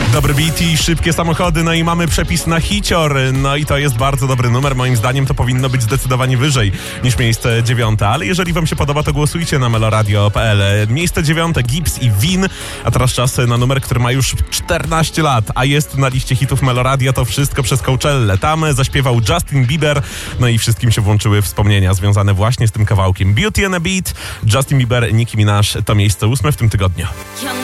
Dobry beat i szybkie samochody, no i mamy przepis na hicior. No i to jest bardzo dobry numer, moim zdaniem to powinno być zdecydowanie wyżej niż miejsce 9. Ale jeżeli wam się podoba, to głosujcie na meloradio.pl. Miejsce 9, Gibbs i Win. A teraz czas na numer, który ma już 14 lat, a jest na liście hitów Meloradio. To wszystko przez Coachellę. Tam zaśpiewał Justin Bieber, no i wszystkim się włączyły wspomnienia związane właśnie z tym kawałkiem. Beauty and a Beat, Justin Bieber, Nicki Minaj, to miejsce 8 w tym tygodniu.